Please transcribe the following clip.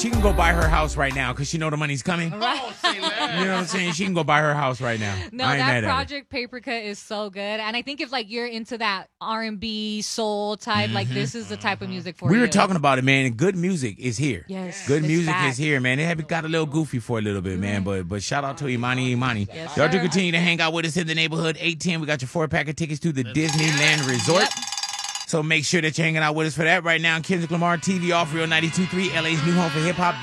She can go buy her house right now because she know the money's coming. Right. Oh, say less. You know what I'm saying? She can go buy her house right now. No, I ain't that mad at her. Project Paper Cut is so good, and I think if like you're into that R&B soul type, like this is the type of music for you. We were talking about it, man. Good music is here. Yes, Good it's music facts. is here, man. It had got a little goofy for a little bit, man. But shout out to Imani. Yes, Y'all do sir. continue to hang out with us in the neighborhood. 810. We got your 4-pack of tickets to the Disneyland Resort. Yep. So make sure that you're hanging out with us for that right now. Kendrick Lamar, TV off Real 92.3, LA's new home for hip hop.